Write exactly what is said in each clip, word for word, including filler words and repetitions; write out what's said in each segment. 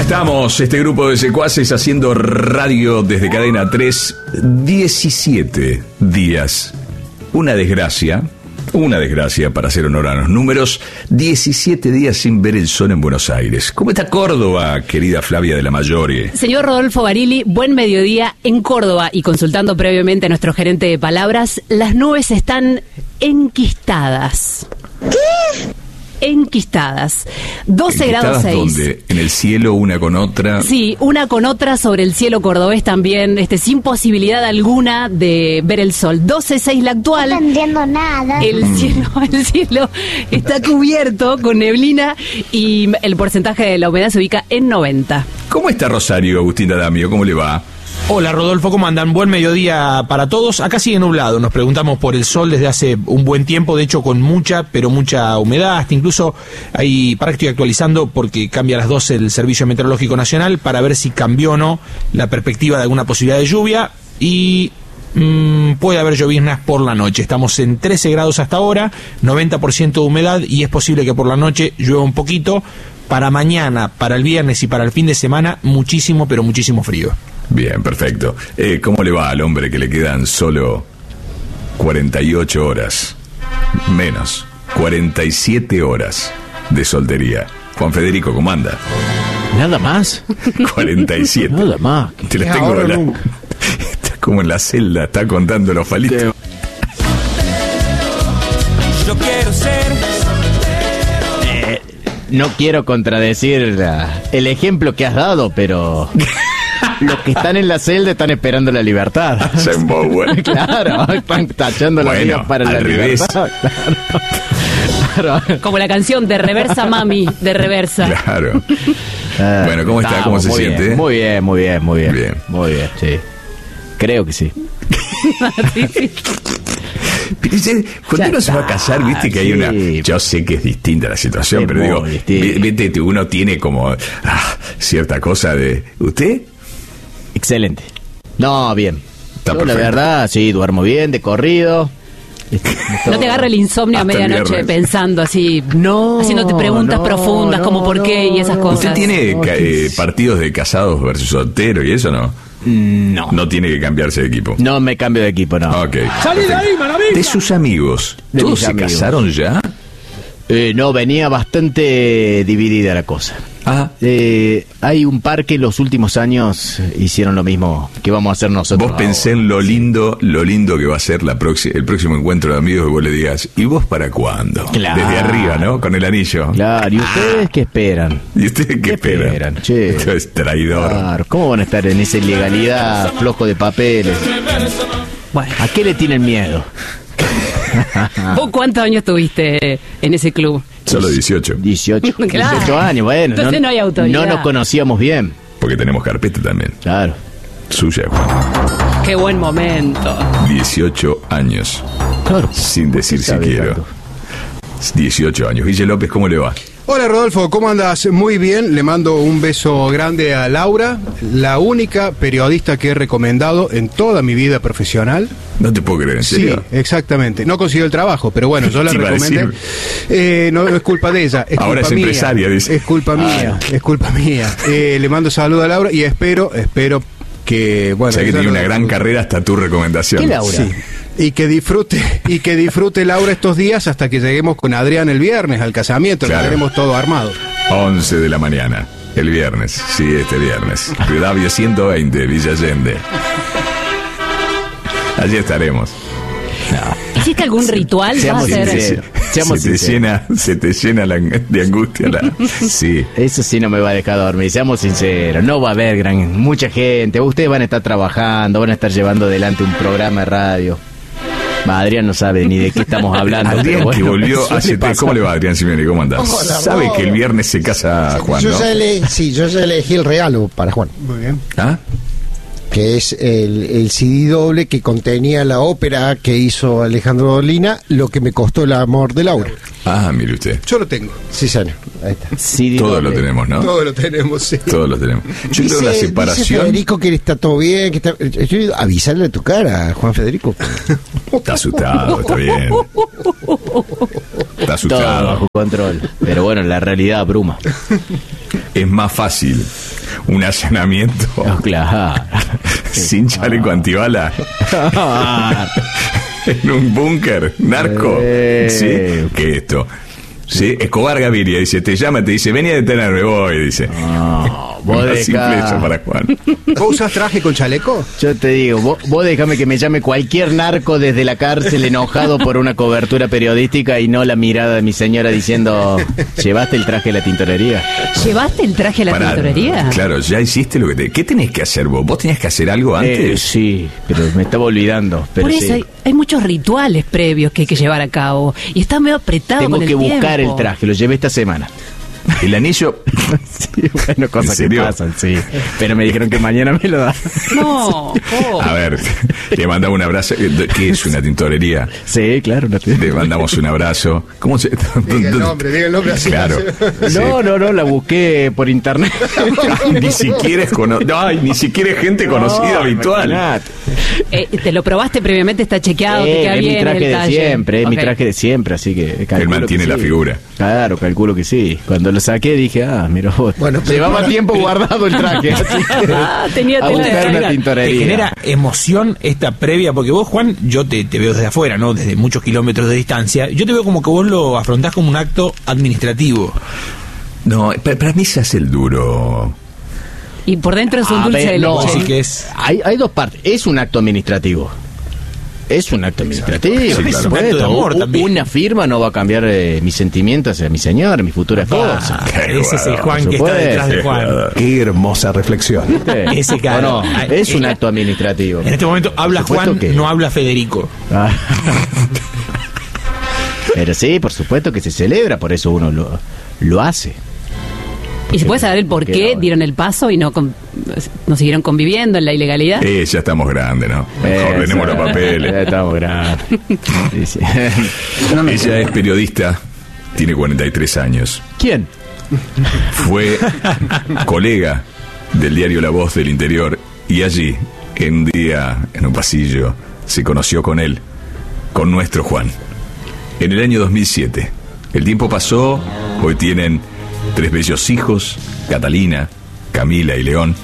Estamos, este grupo de secuaces, haciendo radio desde Cadena tres, diecisiete días. Una desgracia, una desgracia para hacer honor a los números, diecisiete días sin ver el sol en Buenos Aires. ¿Cómo está Córdoba, querida Flavia de la Mayore? Señor Rodolfo Barili, buen mediodía en Córdoba, y consultando previamente a nuestro gerente de palabras, las nubes están enquistadas. ¿Qué? Enquistadas. doce grados seis. ¿Dónde? ¿En el cielo una con otra? Sí, una con otra sobre el cielo cordobés también, este, sin posibilidad alguna de ver el sol. doce seis la actual. No entiendo nada. El cielo, el cielo está cubierto con neblina y el porcentaje de la humedad se ubica en noventa. ¿Cómo está Rosario, Agustín D'Adamio? ¿Cómo le va? Hola Rodolfo, ¿cómo andan? Buen mediodía para todos. Acá sigue nublado, nos preguntamos por el sol desde hace un buen tiempo, de hecho con mucha, pero mucha humedad. Hasta incluso hay, para que estoy actualizando, porque cambia a las doce el Servicio Meteorológico Nacional, para ver si cambió o no la perspectiva de alguna posibilidad de lluvia. Y mmm, puede haber lloviznas por la noche. Estamos en trece grados hasta ahora, noventa por ciento de humedad, y es posible que por la noche llueva un poquito. Para mañana, para el viernes y para el fin de semana, muchísimo, pero muchísimo frío. Bien, perfecto. Eh, ¿Cómo le va al hombre que le quedan solo cuarenta y ocho horas? Menos, cuarenta y siete horas de soltería. Juan Federico, ¿cómo anda? ¿Nada más? cuarenta y siete. Nada más. Te las tengo la... Está como en la celda, está contando los palitos. Te... Yo quiero ser... Eh, no quiero contradecir la, el ejemplo que has dado, pero... Los que están en la celda están esperando la libertad. Hacen bueno. Claro, están tachando bueno, los días para la revés. libertad. Claro. Claro. Como la canción de Reversa Mami, de Reversa. Claro. Ah, bueno, ¿cómo está? ¿Cómo se muy siente? Bien, muy bien, muy bien, muy bien. Bien. Muy bien, sí. Creo que sí. Sí, sí. Cuando uno se va a casar, viste que hay sí. una... Yo sé que es distinta la situación, Es pero muy digo, distinta. viste, uno tiene como ah, cierta cosa de... ¿Usted? Excelente. No, bien. Está Yo, la perfecto. verdad, sí, duermo bien, de corrido. No te agarra el insomnio a Hasta el medianoche viernes. pensando así, No, haciéndote preguntas no, profundas no, como por qué y esas no. cosas. ¿Usted tiene ca- eh, partidos de casados versus solteros y eso no? No. No tiene que cambiarse de equipo. No me cambio de equipo, no. Ok. ¡Salí de ahí, maravilla! De sus amigos, De ¿todos mis se amigos. casaron ya? Eh, no, venía bastante dividida la cosa. Ah, Eh, hay un par que en los últimos años hicieron lo mismo que vamos a hacer nosotros. vos pensé en lo lindo, lo lindo que va a ser la próxima, el próximo encuentro de amigos, y vos le digas, ¿y vos para cuándo? Claro. Desde arriba, ¿no? Con el anillo. Claro, ¿y ustedes qué esperan? ¿Y ustedes qué, ¿Qué esperan? esperan, che? Esto es traidor. Claro, ¿cómo van a estar en esa ilegalidad, flojo de papeles? Bueno, ¿A qué le tienen miedo? ¿vos cuántos años tuviste en ese club? Solo dieciocho, dieciocho. Claro. dieciocho años, bueno. Entonces no hay autoridad. No nos conocíamos bien. porque tenemos carpeta también. Claro. Suya, Juan. Qué buen momento. dieciocho años. Claro. Sin decir si sabe quiero. tanto? dieciocho años. Guille López, ¿cómo le va? Hola Rodolfo, ¿cómo andas? Muy bien, le mando un beso grande a Laura, la única periodista que he recomendado en toda mi vida profesional. No te puedo creer, ¿en Sí, serio? exactamente. No consiguió el trabajo, pero bueno, yo la Te iba a recomendé. decir. Eh, no, no es culpa de ella, es Ahora culpa es mía. empresaria, dice. Es culpa mía, es culpa mía. Eh, le mando saludo a Laura y espero, espero que, bueno... O sea que ella tiene lo- una gran carrera hasta tu recomendación. ¿Qué Laura? Sí. Y que disfrute, y que disfrute Laura estos días hasta que lleguemos con Adrián el viernes al casamiento, Claro. que tenemos todo armado. once de la mañana, el viernes, sí, este viernes. Rivadavia ciento veinte, Villa Allende. Allí estaremos. ¿Hiciste algún ritual? ¿Vas a Seamos hacer? sinceros. Seamos se, te sinceros. llena, se te llena la, de angustia. La, sí. Eso sí no me va a dejar dormir, seamos sinceros, no va a haber gran mucha gente, ustedes van a estar trabajando, van a estar llevando adelante un programa de radio. Va, Adrián no sabe ni de qué estamos hablando. Adrián, pero bueno, que volvió suele hace... pasar. ¿Cómo le va, Adrián Simeone? ¿Cómo andás? Hola, Sabe Rob. que el viernes se casa Juan, yo ¿no? ya ele- sí, yo ya elegí el regalo para Juan, Muy bien. ¿Ah? que es el, el C D doble que contenía la ópera que hizo Alejandro Dolina, Lo que me costó el amor de Laura. Ah, mire usted. Yo lo tengo. Sí, señor. Ahí está. Sí, Todo doble. lo tenemos, ¿no? Todo lo tenemos, sí. Todos lo tenemos. Yo creo que la Dice separación... Federico que está todo bien, que está... Yo digo, avisarle a tu cara, Juan Federico. Está asustado, está bien. Está Todo asustado. bajo control, pero bueno, la realidad abruma. es más fácil un allanamiento Oh, claro. sin chaleco antibala en un búnker narco, Eh. ¿sí? Que esto. Sí, Escobar Gaviria dice, te llama, te dice, vení a detenerme, voy, dice. No, vos Una simple dejá. hecho para Juan. ¿Vos usás traje con chaleco? Yo te digo, vos, vos déjame que me llame cualquier narco desde la cárcel enojado por una cobertura periodística y no la mirada de mi señora diciendo, ¿llevaste el traje de la tintorería? ¿Llevaste el traje a la Pará, tintorería? Claro, ya hiciste lo que te... ¿Qué tenés que hacer vos? ¿Vos tenías que hacer algo Eh, antes? sí, pero me estaba olvidando. Pero Por eso sí. hay, hay muchos rituales previos que hay que llevar a cabo. Y está medio apretado Tengo con el que buscar tiempo. el traje, lo llevé esta semana. El anillo... Sí, bueno, cosas ¿En que serio? pasan, sí. Pero me dijeron que mañana me lo da. No, oh. A ver, le mandamos un abrazo. ¿Qué es una tintorería? Sí, claro. No te... Le mandamos un abrazo. ¿Cómo se...? Diga el nombre, diga el nombre así. Claro. Sí. No, no, no, la busqué por internet. Ni siquiera es cono... Ay, ni siquiera es gente conocida No, habitual. imaginate. Eh, ¿Te lo probaste previamente? ¿Está chequeado? ¿Te Eh, queda es bien mi traje el de talle? siempre, es mi Ok. traje de siempre, así que calculo Él mantiene que la sí. figura. Claro, calculo que sí. Cuando lo saqué dije, ah, mira vos. Bueno, pero- llevaba tiempo guardado el traje. Así que Ah, tenía a tela de buscar una tela. ¿Te tintorería. genera emoción esta previa? Porque vos, Juan, yo te, te veo desde afuera, ¿no? Desde muchos kilómetros de distancia. Yo te veo como que vos lo afrontás como un acto administrativo. No, pa- para mí se hace el duro. Y por dentro es un A dulce ver, de no, leche. Así que es... Hay, hay dos partes. Es un acto administrativo. Es un acto administrativo. Sí, por claro. Es un acto de supuesto. amor U- también. Una firma no va a cambiar eh, mis sentimientos hacia mi señor, mi futura esposa. Ah, Qué ese es el jugador, Juan por que está supuesto. detrás de Juan. Qué hermosa reflexión. ¿Viste? Ese cara. ¿O no? Ah, Es un eh, acto administrativo. En este momento habla Por supuesto Juan, que- no habla Federico. Ah. Pero sí, por supuesto que se celebra, por eso uno lo, lo hace. ¿Y se puede saber el por Porque qué ahora- dieron el paso y no, con- no siguieron conviviendo en la ilegalidad? Eh, ya estamos grandes, ¿no? Mejor tenemos los Ya papeles. estamos grandes. Sí, sí. Ella es periodista, tiene cuarenta y tres años. ¿Quién? Fue colega del diario La Voz del Interior y allí, en un día, en un pasillo, se conoció con él, con nuestro Juan. En el año dos mil siete. El tiempo pasó, hoy tienen tres bellos hijos, Catalina, Camila y León.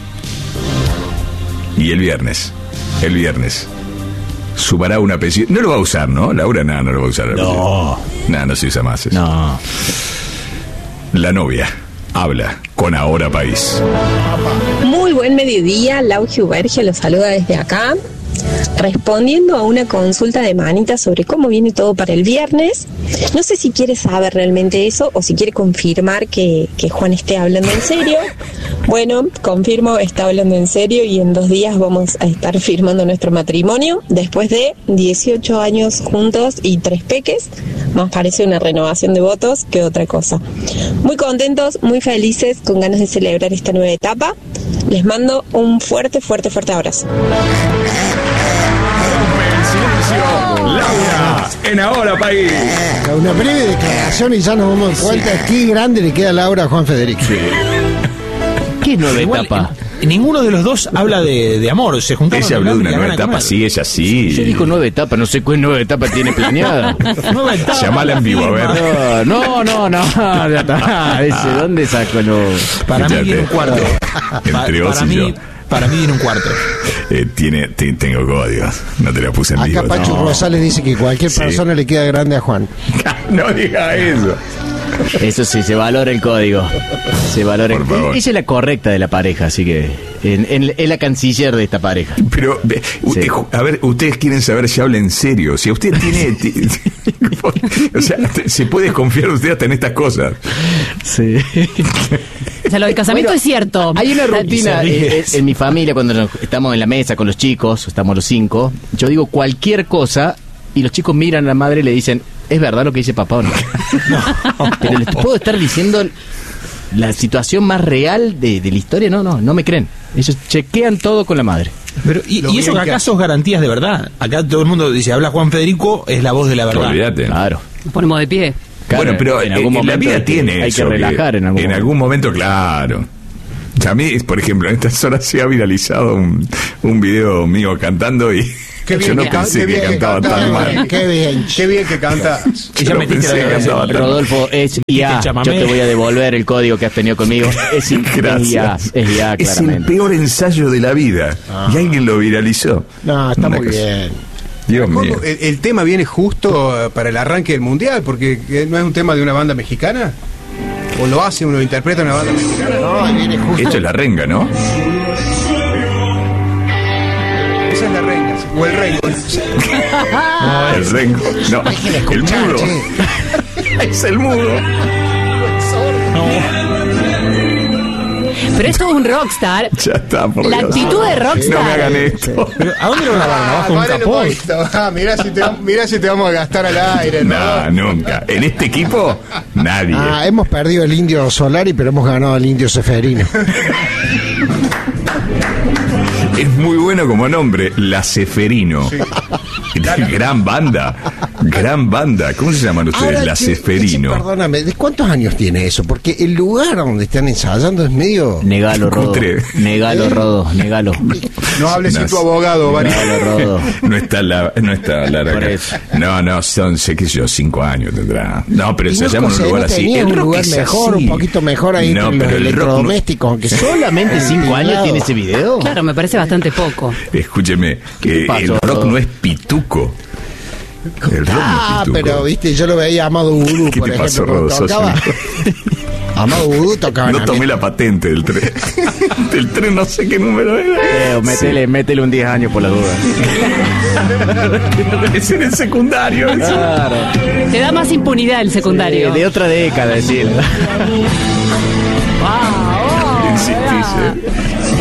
Y el viernes, el viernes, sumará un apellido. No lo va a usar, ¿no? Laura, nada, no lo va a usar. el apellido. No. Nada, no se usa más eso. No. La novia habla con Ahora País. Muy buen mediodía, Lau Giubergia los saluda desde acá. Respondiendo a una consulta de Manita sobre cómo viene todo para el viernes, no sé si quiere saber realmente eso o si quiere confirmar que, que Juan esté hablando en serio. Bueno, confirmo, está hablando en serio y en dos días vamos a estar firmando nuestro matrimonio después de dieciocho años juntos y tres peques. Más parece una renovación de votos que otra cosa. Muy contentos, muy felices, con ganas de celebrar esta nueva etapa. Les mando un fuerte, fuerte, fuerte abrazo. Laura, en Ahora País. Una breve declaración y ya nos damos cuenta qué grande le queda a Laura a Juan Federico. ¿Qué es nueva Igual, etapa? en- ninguno de los dos habla de, de amor. Se juntaron Ella habló de una y la nueva van a etapa, comer. sí, ella sí. Yo dijo nueva etapa, no sé cuál nueva etapa tiene planeada. Nueva etapa. Llamala en vivo, a ver. No, no, no, no, ya está. Ese, ¿dónde saco lo...? Para mí Fíjate. viene un cuarto. Pa- Entre vos para, y mí, yo. para mí viene un cuarto. Eh, tiene, te- tengo códigos. No te la puse en Acá vivo. Pacho No. Rosales dice que cualquier Sí. persona le queda grande a Juan. No diga eso. Eso sí, se valora el código. Se valora Por el... favor. Ella es la correcta de la pareja, así que... en- en- es la canciller de esta pareja. Pero, ve, usted- Sí. a ver, ustedes quieren saber si habla en serio. Si usted tiene. ti- o sea, se puede confiar usted hasta en estas cosas. Sí. O sea, lo del casamiento Bueno, es cierto. Hay una rutina se eh, ríe. eh, en mi familia cuando nos- estamos en la mesa con los chicos, estamos los cinco. Yo digo cualquier cosa y los chicos miran a la madre y le dicen, ¿es verdad lo que dice papá o no? Pero les puedo estar diciendo la situación más real de, de la historia. No, no, no me creen. Ellos chequean todo con la madre. Pero, ¿y, Lo y eso bien que que acaso es garantías de verdad? Acá todo el mundo dice, habla Juan Federico, es la voz de la verdad. Olvídate. Claro. Ponemos de pie. Claro, bueno, pero en eh, algún la momento vida hay que- tiene hay eso. que relajar en algún en momento. algún momento, claro. A mí, por ejemplo, en estas horas se ha viralizado un, un video mío cantando y Qué Yo bien no que can- pensé qué que bien cantaba cantaba, tan mal. Qué bien. Qué bien que canta. Y ya No metiste pensé la que cantaba tan mal. Rodolfo, es I A. Yo chamamé. te voy a devolver el código que has tenido conmigo. Es, I- es I A, Gracias. es I A, Es el claramente. peor ensayo de la vida. Y alguien lo viralizó. No, está Una muy cosa. bien. Dios mío. ¿Cómo? El, el tema viene justo eh, para el arranque del mundial, porque eh, no es un tema de una banda mexicana. O lo hace, uno lo interpreta una banda mexicana. No, ahí viene justo. Esto es la renga, ¿no? Esa es la reina. O el rey. El rengo. No, Dejen de el escuchar, mudo. che. Es el mudo. Pero esto es un rockstar. Ya está, por La Dios. actitud de rockstar. No me hagan esto. Pero, ¿a dónde lo grabaron? ¿Abajo de un vale, capó? poquito. Ah, mirá, si te, mirá si te vamos a gastar al aire, ¿no? No, nunca. En este equipo, nadie. Ah, hemos perdido el indio Solari, pero hemos ganado al indio Seferino. Es muy bueno como nombre, La Ceferino. Gran banda. Gran banda. ¿Cómo se llaman ustedes? Ahora, La che, Ceferino. che, Perdóname, ¿de cuántos años tiene eso? Porque el lugar donde están ensayando es medio... Negalo, Rodo. Cutre. Negalo, Rodo. Negalo. No hables sin No, tu abogado, Bari. Negalo, Rodo. No está la, no está Lara Por acá. eso. No, no, son, sé que yo, cinco años tendrá. No, pero Y no, ensayamos en un José, lugar ¿no así. tenía El un rock lugar es mejor, así. un poquito mejor ahí No, entre los pero el rock no- electrodomésticos, aunque ¿Solamente cinco años tiene ese video? Claro, me parece bastante poco. Escúcheme, que pasó, el rock Rodo? no es pituco. El rock Ah, no es pituco. pero viste, yo lo veía a Amado Vudú, ¿Qué por te ejemplo, pasó, cuando Rodo? Sos tocaba. un- Amado Vudú tocaba. No en tomé la patente del tren. Del tren no sé qué número era. Eh, métele, métele un diez años por la duda. Es en el secundario. eso. Claro. Te da más impunidad el secundario. De, de otra década, decir. Insistís, ¿eh?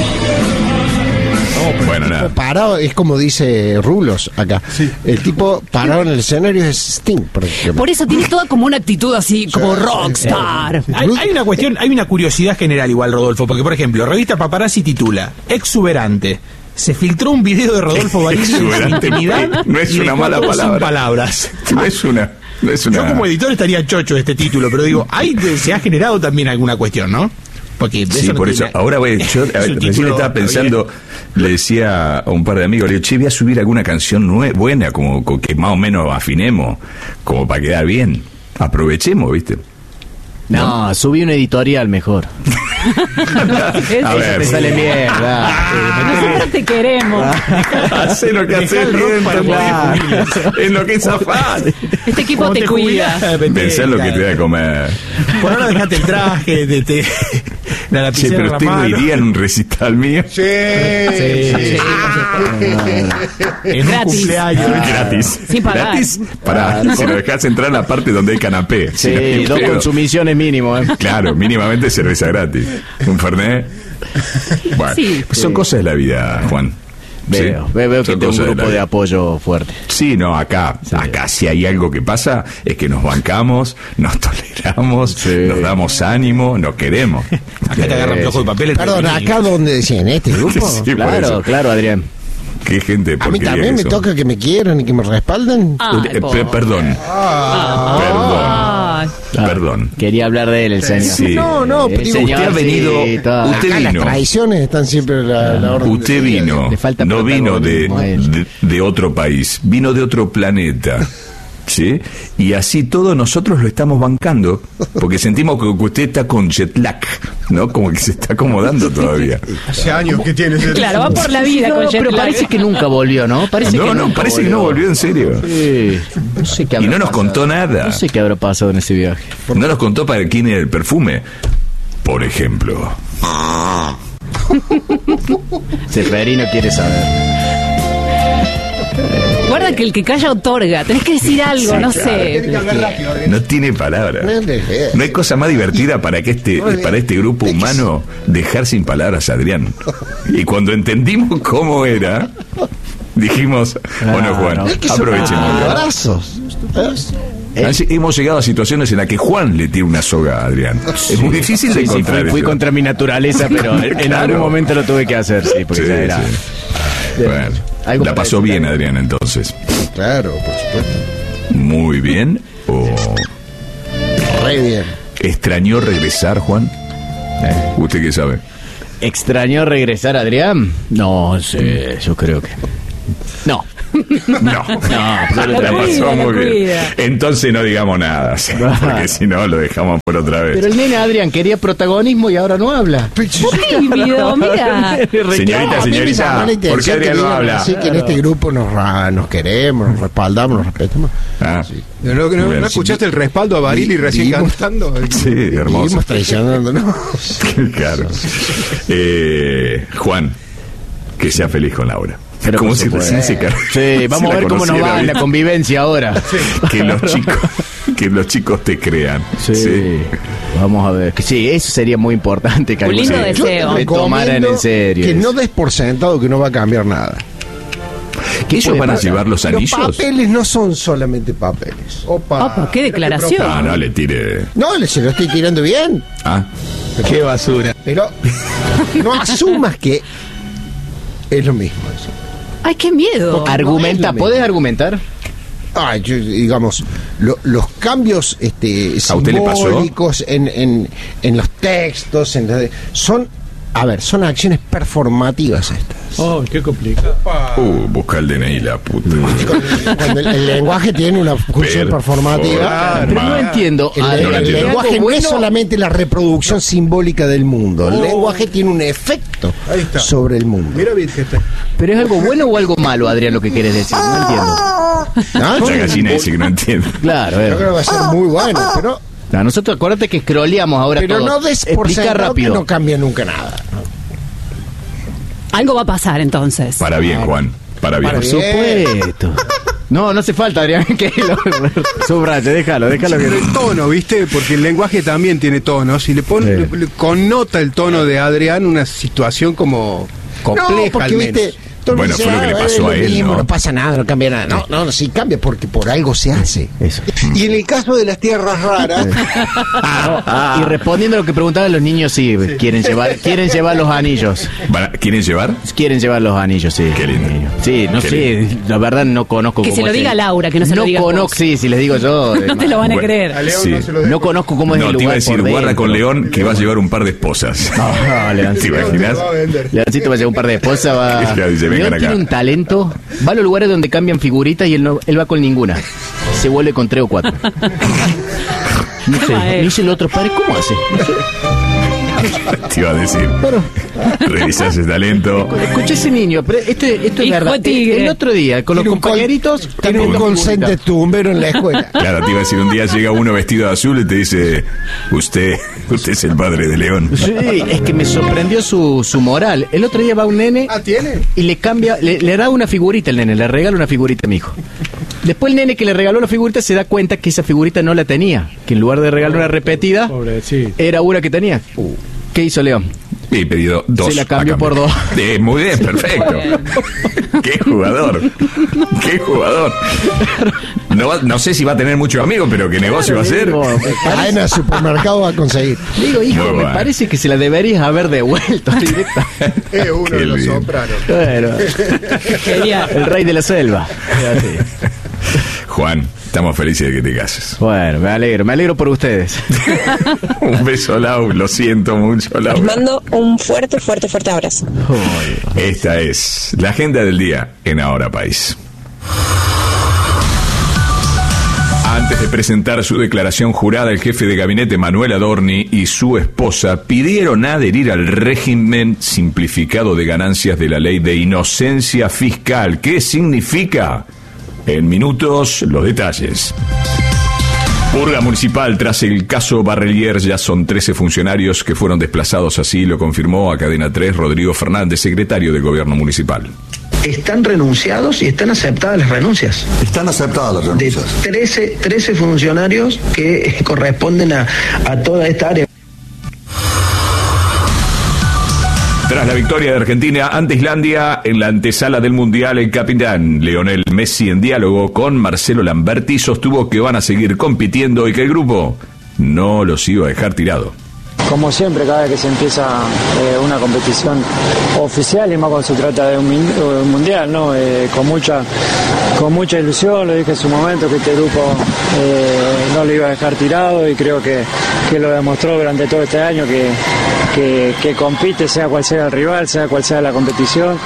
Bueno, El tipo nada. parado, es como dice Rulos acá. El tipo parado en el escenario es Sting, prácticamente. Por eso tiene toda como una actitud así, como rockstar. Hay, hay una cuestión, hay una curiosidad general igual, Rodolfo, porque por ejemplo, revista Paparazzi titula Exuberante. Se filtró un video de Rodolfo Barili en su Exuberante, intimidad no es y una dejó mala a todos sin palabra. palabras. No es una. No es una. Yo como editor estaría chocho de este título, pero digo, ahí te- se ha generado también alguna cuestión, ¿no? Porque de Sí, eso no por eso. tiene- Ahora voy, yo a Es ver, un recién título, estaba está pensando, le decía a un par de amigos, le digo, che, voy a subir alguna canción nue- buena, como co- que más o menos afinemos, como para quedar bien. Aprovechemos, ¿viste? No, subí un editorial mejor. A Eso ver. te sale bien, ¿verdad? Nosotros te queremos. Hacé lo que Dejá haces el rock bien, para Tomás. morir. En lo que es zafar. Este equipo Cuando te cuida. jubilás, vete, Pensá en lo que te claro. da de comer. Por ahora dejate el traje, de, de- la Che, lapicera pero en la usted no mano. iría en un recital mío. Sí, Sí, sí. En un Gratis. cumpleaños. Gratis. Sin pagar. Gratis. Pará, si lo dejás entrar en la parte donde hay canapé. Sí, Si no, ni dos pedo. consumiciones mínimo, ¿eh? Claro, mínimamente cerveza gratis. Un Fernet. Bueno, Sí. son cosas de la vida, Juan. Veo, Sí, veo, veo que son tengo un cosas la grupo de vida. apoyo fuerte. Sí, no, acá, acá si hay algo que pasa es que nos bancamos, nos toleramos, Sí. nos damos ánimo, nos queremos. Acá te agarran piojo de papel. Perdón, acá donde decían, ¿este grupo? Sí, por Claro, eso. claro, Adrián. Qué gente A mí porquería también que me son. toca que me quieran y que me respalden. Ay, Eh, pobre. pe- perdón, Ay. Ah, perdón. Quería hablar de él, el señor. Sí. No, no, pero El digo, señor, usted ha venido- sí, todo. usted acá las vino. traiciones están siempre a la, la orden. Usted del día. vino, Le falta no vino de, protagonismo a él. de, de otro país, vino de otro planeta. ¿Sí? Y así todos nosotros lo estamos bancando, porque sentimos que usted está con jet lag, ¿no? Como que se está acomodando todavía. Hace años que tienes el... Claro, va por la vida No, con jet pero lag. parece que nunca volvió, ¿no? Parece No, que no, nunca parece que no volvió en serio. Sí. No sé qué Y habrá no nos pasado. contó nada. No sé qué habrá pasado en ese viaje. No nos contó para quién era el perfume, por ejemplo. Seferino quiere saber. Guarda que el que calla otorga. Tenés que decir algo, Sí, no claro. sé. No tiene palabras. No le veas. No hay cosa más divertida para que este, para este grupo humano dejar sin palabras a Adrián. Y cuando entendimos cómo era, dijimos, bueno, Juan, Es que son aprovechemos. abrazos. Han- Hemos llegado a situaciones en las que Juan le tira una soga a Adrián. Es muy difícil de Sí, sí, encontrar. fui, fui esto. contra mi naturaleza, pero en Claro. algún momento lo tuve que hacer, sí, porque Sí, ya era. sí. Bueno, Algo la para pasó decir, bien algo. Adrián entonces. Claro, por supuesto. Muy bien. ¿O Re bien. extrañó regresar, Juan? ¿Usted qué sabe? ¿Extrañó regresar, Adrián? No sé, yo creo que. No. No, no, la pasó muy bien. Entonces no digamos nada, ¿sí? Porque si no lo dejamos por otra vez. Pero el nene Adrián quería protagonismo y ahora no habla. Tímido, mira. Señorita, señorita, ¿por qué Adrián no habla? Así que en este grupo nos, ra- nos queremos, nos respaldamos, nos respetamos. Ah. Sí. ¿No, no, no, ¿no escuchaste el respaldo a Barili recién Vivimos- cantando? Sí, hermoso. Vivimos traicionándonos. Claro. Eh, Juan, que sea feliz con Laura. Pero Como por si supuesto. recién se ca- Sí, vamos si a la ver cómo nos conociera va en la bien. convivencia ahora. Que los chicos, que los chicos te crean. Sí. Sí. Vamos a ver. Que sí, eso sería muy importante. Que Un lindo algunos deseo. se- Yo se tomaran recomiendo en serio. que eso. no des por sentado que no va a cambiar nada. ¿Ellos puede van a pasar? llevar los Los anillos? papeles no son solamente papeles. Opa. Opa, qué declaración. Ah, no le tire. No, le- se lo estoy tirando bien. Ah, Qué basura. Pero no asumas que es lo mismo eso. Ay, qué miedo. Argumenta, No es lo ¿podés mismo. argumentar? Ah, yo, digamos, lo- los cambios este, ¿A usted le pasó? simbólicos en, en, en los textos, en la- son, a ver, son acciones performativas estas. Oh, qué complicado. uh, busca el D N I, la puta. Cuando el, el lenguaje tiene una función Per- performativa. Pero no entiendo. El, Ah, el no lo ¿hay entiendo. lenguaje algo no es bueno? solamente la reproducción simbólica del mundo. El lenguaje tiene un efecto Ahí está. sobre el mundo. Mira, Wittgenstein. ¿Pero es algo bueno o algo malo, Adrián, lo que quieres decir? No entiendo. ¿Ah? La gallina dice que no entiende. Claro, eh. Yo creo que va a ser muy bueno, pero, A nosotros, acuérdate que scrolleamos ahora pero todo. no des por Explica sentado que rápido. no cambia nunca nada. Algo va a pasar entonces. Para bien, Juan. Para bien. Para Por bien. supuesto. No, no hace falta, Adrián, que lo subraye, déjalo, déjalo que... Pero el tono, ¿viste? Porque el lenguaje también tiene tonos. Y le pone, Sí. le- le connota el tono de Adrián una situación como compleja, No, al porque menos. viste, todo el Bueno, mundo fue lo que le "Ah, pasó es lo a él, mismo, ¿no? no pasa nada, no cambia nada. No, no, no, sí cambia porque por algo se hace. Eso. Y en el caso de las tierras raras, Y respondiendo a lo que preguntaban los niños, sí, quieren llevar, quieren llevar los anillos. ¿Van a- ¿Quieren llevar? Quieren llevar los anillos, sí. Qué lindo. Sí, no Qué sé, la verdad no conozco Que cómo se lo es diga el- Laura, que no se lo digas conozco, vos. sí, si les digo yo. No te lo van a Bueno. A creer. León Sí. no se lo dejo. No conozco cómo es No, el te iba a lugar decir, por guarda dentro. con León que va a llevar un par de esposas. No, Leoncito. ¿Te imaginas? Te va a vender. Leoncito va a llevar un par de esposas, va... Ya dice, vengan León acá. tiene un talento, va a los lugares donde cambian figuritas y él, no, él va con ninguna. Se vuelve con tres o cuatro. No sé, Maestro. me dice el otro padre, ¿cómo hace? No sé. Te iba a decir. Pero, Revisás ese talento. escuché ese niño, pero esto, esto es Hijo verdad. de tigre. El, el otro día, con los tiene un col- compañeritos, tiene también un con consente figuritas. tumbero en la escuela. Claro, te iba a decir, un día llega uno vestido de azul y te dice, usted, usted es el padre de León. Sí, es que me sorprendió su, su moral. El otro día va un nene Ah, ¿tiene? y le cambia, le, le da una figurita el nene, le regala una figurita a mi hijo. Después el nene que le regaló la figurita se da cuenta que esa figurita no la tenía, que en lugar de regalar una repetida, Pobre, sí. era una que tenía. ¿Qué hizo León? He pedido dos. Se la cambió a cambio. por dos. Eh, muy bien, perfecto. Qué jugador. Qué jugador. No, va- no sé si va a tener muchos amigos, pero qué negocio va a hacer. Digo, me Cadena de supermercado va a conseguir. Digo, hijo, Muy me bueno. parece que se la deberías haber devuelto directa. Es uno Qué de los lindo. sopranos. Bueno, Genial. el rey de la selva. Juan, estamos felices de que te cases. Bueno, me alegro, me alegro por ustedes. Un beso, Lau. Lo siento mucho, Les Lau. mando un fuerte, fuerte, fuerte abrazo. Esta es la agenda del día en Ahora País. Antes de presentar su declaración jurada, el jefe de gabinete Manuel Adorni y su esposa pidieron adherir al régimen simplificado de ganancias de la ley de inocencia fiscal. ¿Qué significa? En minutos, los detalles. Purga municipal tras el caso Barrelier, ya son trece funcionarios que fueron desplazados, así lo confirmó a Cadena tres Rodrigo Fernández, secretario de Gobierno Municipal. Están renunciados y están aceptadas las renuncias. Están aceptadas las De renuncias. trece, trece funcionarios que corresponden a, a toda esta área. Tras la victoria de Argentina ante Islandia en la antesala del Mundial, el capitán Lionel Messi, en diálogo con Marcelo Lamberti, sostuvo que van a seguir compitiendo y que el grupo no los iba a dejar tirado. Como siempre, cada vez que se empieza eh, una competición oficial, y más cuando se trata de un, min- un mundial, ¿no? Eh, con mucha con mucha ilusión, lo dije en su momento que este grupo eh, no lo iba a dejar tirado y creo que, que lo demostró durante todo este año que, que, que compite sea cual sea el rival, sea cual sea la competición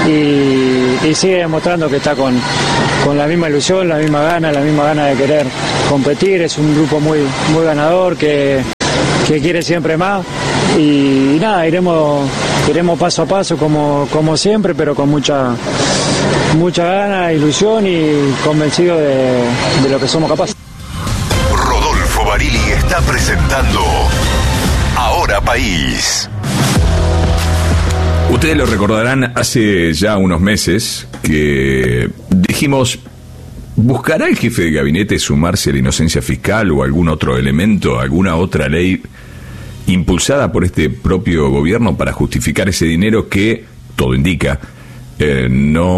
y, y sigue demostrando que está con, con la misma ilusión, la misma gana, la misma gana de querer competir. Es un grupo muy, muy ganador que, que quiere siempre más y, y nada, iremos, iremos paso a paso como, como siempre, pero con mucha mucha gana, ilusión y convencido de, de lo que somos capaces. Rodolfo Barili está presentando Ahora País. Ustedes lo recordarán hace ya unos meses que dijimos, ¿buscará el jefe de gabinete sumarse a la inocencia fiscal o algún otro elemento, alguna otra ley impulsada por este propio gobierno para justificar ese dinero que, todo indica, Eh,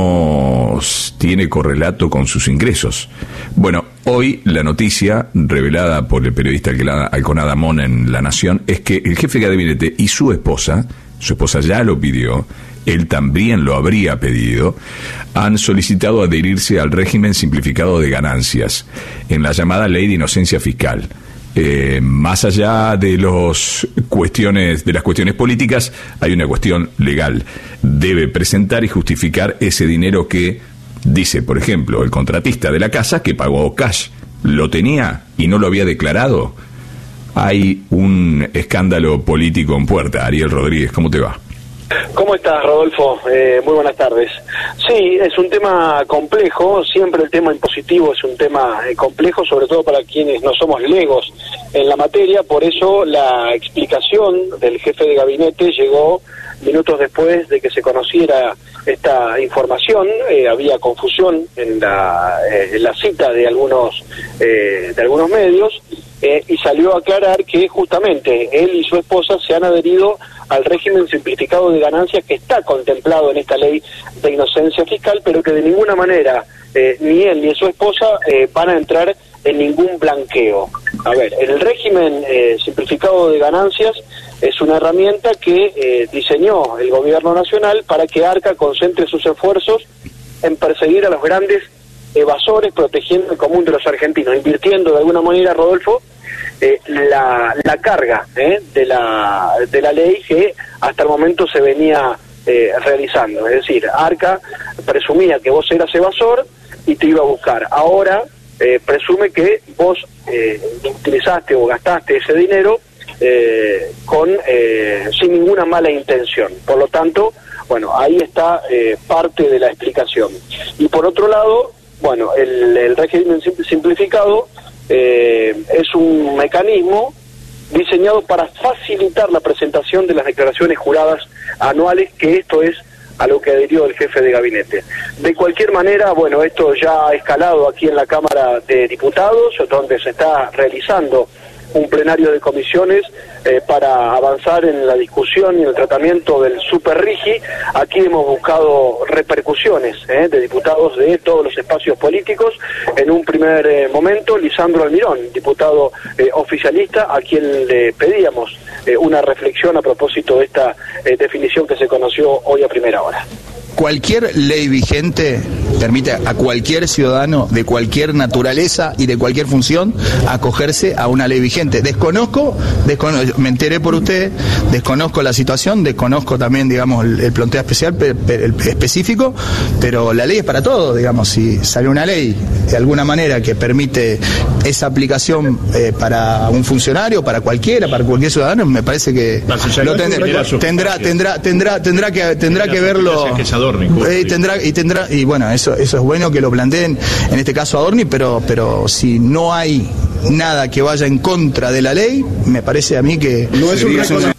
no tiene correlato con sus ingresos? Bueno, hoy la noticia revelada por el periodista Alconada Mon en La Nación es que el jefe de gabinete y su esposa, su esposa ya lo pidió, él también lo habría pedido, han solicitado adherirse al régimen simplificado de ganancias en la llamada Ley de Inocencia Fiscal. Eh, más allá de los cuestiones de las cuestiones políticas, hay una cuestión legal. Debe presentar y justificar ese dinero que, dice, por ejemplo, el contratista de la casa que pagó cash, lo tenía y no lo había declarado. Hay un escándalo político en puerta. Ariel Rodríguez, ¿cómo te va? ¿Cómo estás, Rodolfo? Eh, muy buenas tardes. Sí, es un tema complejo, siempre el tema impositivo es un tema eh, complejo, sobre todo para quienes no somos legos en la materia, por eso la explicación del jefe de gabinete llegó minutos después de que se conociera esta información. Eh, había confusión en la, eh, en la cita de algunos, eh, de algunos medios, eh, y salió a aclarar que justamente él y su esposa se han adherido al régimen simplificado de ganancias que está contemplado en esta ley de inocencia fiscal, pero que de ninguna manera eh, ni él ni su esposa eh, van a entrar en ningún blanqueo. A ver, el régimen eh, simplificado de ganancias es una herramienta que eh, diseñó el gobierno nacional para que Arca concentre sus esfuerzos en perseguir a los grandes evasores, protegiendo el común de los argentinos, invirtiendo de alguna manera, Rodolfo, Eh, la, la carga eh, de la de la ley que hasta el momento se venía eh, realizando. Es decir, Arca presumía que vos eras evasor y te iba a buscar. Ahora eh, presume que vos eh, utilizaste o gastaste ese dinero eh, con eh, sin ninguna mala intención. Por lo tanto, bueno, ahí está eh, parte de la explicación. Y por otro lado, bueno, el, el régimen simplificado Eh, es un mecanismo diseñado para facilitar la presentación de las declaraciones juradas anuales, que esto es a lo que adhirió el jefe de gabinete. De cualquier manera, bueno, esto ya ha escalado aquí en la Cámara de Diputados, donde se está realizando un plenario de comisiones eh, para avanzar en la discusión y el tratamiento del Super Rigi. Aquí hemos buscado repercusiones eh, de diputados de todos los espacios políticos. En un primer eh, momento, Lisandro Almirón, diputado eh, oficialista, a quien le pedíamos eh, una reflexión a propósito de esta eh, definición que se conoció hoy a primera hora. Cualquier ley vigente permite a cualquier ciudadano de cualquier naturaleza y de cualquier función acogerse a una ley vigente. Desconozco, desconozco me enteré por usted, desconozco la situación, desconozco también, digamos, el, el planteo especial, pe, pe, el específico, pero la ley es para todos, digamos. Si sale una ley de alguna manera que permite esa aplicación eh, para un funcionario, para cualquiera, para cualquier ciudadano, me parece que lo tendrá, tendrá, tendrá, tendrá, tendrá que tendrá que verlo. Eh, tendrá y tendrá y bueno, eso eso es bueno que lo planteen, en este caso Adorni, pero pero si no hay nada que vaya en contra de la ley, me parece a mí que no es un recono-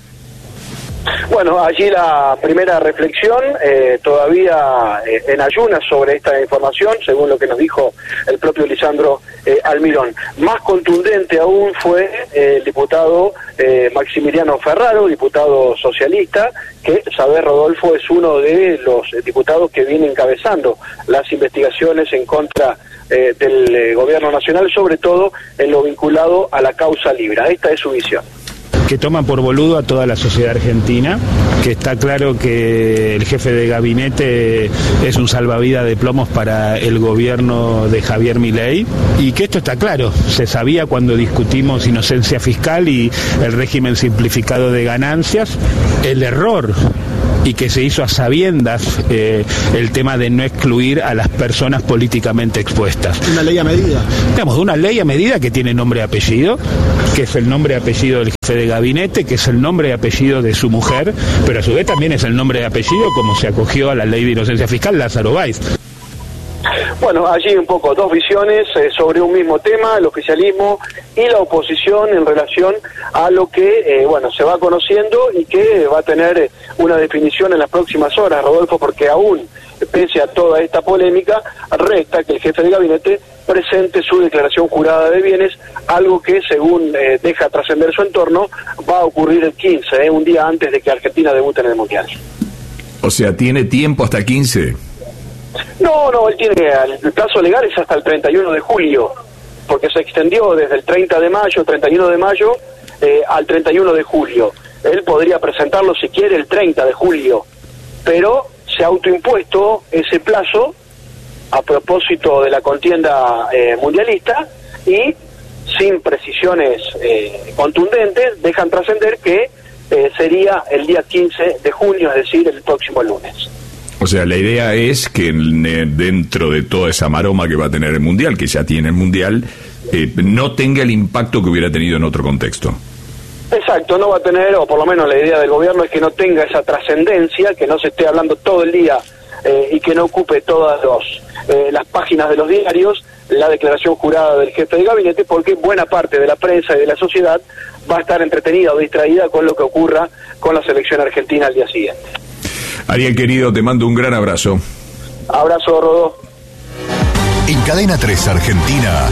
Bueno, allí la primera reflexión, eh, todavía eh, en ayunas sobre esta información, según lo que nos dijo el propio Lisandro eh, Almirón. Más contundente aún fue eh, el diputado eh, Maximiliano Ferraro, diputado socialista, que, saber, Rodolfo, es uno de los diputados que viene encabezando las investigaciones en contra eh, del eh, gobierno nacional, sobre todo en lo vinculado a la causa Libra. Esta es su visión. que toman por boludo a toda la sociedad argentina, que está claro que el jefe de gabinete es un salvavidas de plomos para el gobierno de Javier Milei, y que esto está claro, se sabía cuando discutimos inocencia fiscal y el régimen simplificado de ganancias, el error y que se hizo a sabiendas eh, el tema de no excluir a las personas políticamente expuestas. Una ley a medida. Digamos, una ley a medida que tiene nombre y apellido, que es el nombre y apellido del jefe de gabinete, que es el nombre y apellido de su mujer, pero a su vez también es el nombre y apellido como se acogió a la ley de inocencia fiscal Lázaro Báez. Bueno, allí un poco dos visiones eh, sobre un mismo tema, el oficialismo y la oposición en relación a lo que, eh, bueno, se va conociendo y que va a tener una definición en las próximas horas, Rodolfo, porque aún, pese a toda esta polémica, resta que el jefe de gabinete presente su declaración jurada de bienes, algo que, según eh, deja trascender su entorno, va a ocurrir el quince, eh, un día antes de que Argentina debute en el Mundial. O sea, ¿tiene tiempo hasta quince? No, no, él tiene, el plazo legal es hasta el treinta y uno de julio, porque se extendió desde el treinta de mayo, treinta y uno de mayo, eh, al treinta y uno de julio. Él podría presentarlo si quiere el treinta de julio, pero se ha autoimpuesto ese plazo a propósito de la contienda eh, mundialista y sin precisiones eh, contundentes dejan trascender que eh, sería el día quince de junio, es decir, el próximo lunes. O sea, la idea es que dentro de toda esa maroma que va a tener el Mundial, que ya tiene el Mundial, eh, no tenga el impacto que hubiera tenido en otro contexto. Exacto, no va a tener, o por lo menos la idea del gobierno es que no tenga esa trascendencia, que no se esté hablando todo el día eh, y que no ocupe todas los, eh, las páginas de los diarios, la declaración jurada del jefe de gabinete, porque buena parte de la prensa y de la sociedad va a estar entretenida o distraída con lo que ocurra con la selección argentina al día siguiente. Ariel, querido, te mando un gran abrazo. Abrazo, Rodó. En Cadena tres Argentina,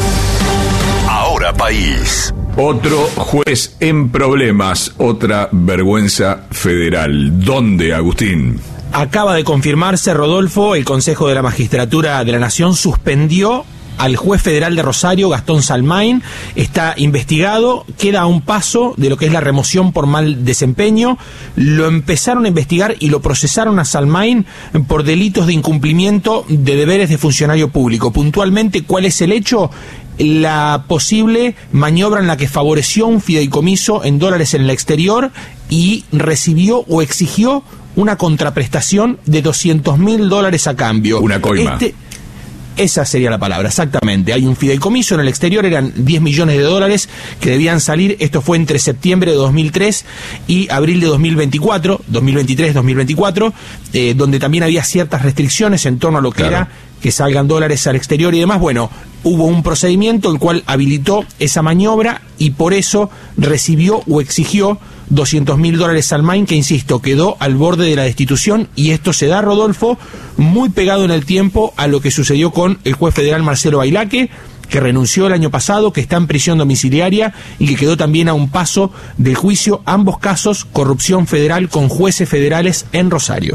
Ahora País. Otro juez en problemas, otra vergüenza federal. ¿Dónde, Agustín? Acaba de confirmarse, Rodolfo, el Consejo de la Magistratura de la Nación suspendió al juez federal de Rosario, Gastón Salmain. Está investigado, queda a un paso de lo que es la remoción por mal desempeño. Lo empezaron a investigar y lo procesaron a Salmain por delitos de incumplimiento de deberes de funcionario público. Puntualmente, ¿cuál es el hecho? La posible maniobra en la que favoreció un fideicomiso en dólares en el exterior y recibió o exigió una contraprestación de doscientos mil dólares a cambio. Una coima. Este, Esa sería la palabra, exactamente. Hay un fideicomiso en el exterior, eran diez millones de dólares que debían salir. Esto fue entre septiembre de dos mil tres y abril de dos mil veinticuatro, dos mil veintitrés dos mil veinticuatro, eh, donde también había ciertas restricciones en torno a lo que claro. era que salgan dólares al exterior y demás. Bueno, hubo un procedimiento el cual habilitó esa maniobra y por eso recibió o exigió doscientos mil dólares Salmain, que insisto, quedó al borde de la destitución, y esto se da, Rodolfo, muy pegado en el tiempo a lo que sucedió con el juez federal Marcelo Bailaque, que renunció el año pasado, que está en prisión domiciliaria y que quedó también a un paso del juicio, ambos casos, corrupción federal con jueces federales en Rosario.